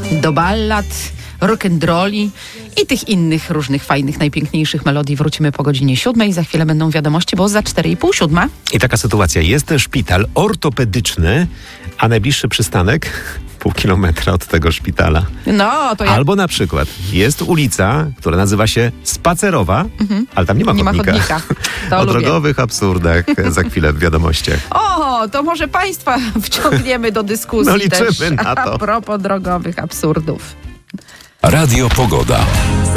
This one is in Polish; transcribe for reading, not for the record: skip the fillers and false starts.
do ballad, rock'n'rolli i tych innych różnych fajnych, najpiękniejszych melodii wrócimy po godzinie 7. Za chwilę będą wiadomości, bo za 4:30 7. I taka sytuacja. Jest szpital ortopedyczny, a najbliższy przystanek pół kilometra od tego szpitala. No, to ja... Albo na przykład jest ulica, która nazywa się Spacerowa, ale tam nie ma chodnika. To O lubię. drogowych absurdach za chwilę w wiadomościach. O, to może państwa wciągniemy do dyskusji No liczymy też na to. a propos drogowych absurdów. Radio Pogoda.